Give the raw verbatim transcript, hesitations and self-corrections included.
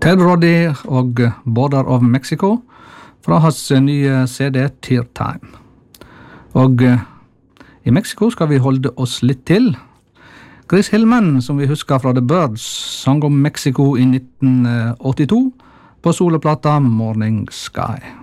Ted Roddy og Border of Mexico fra hans nye C D Tear Time. Og i Mexico skal vi holde oss litt til. Chris Hillman, som vi husker fra The Byrds, sang om Mexico i nitten åttito på soloplata Morning Sky.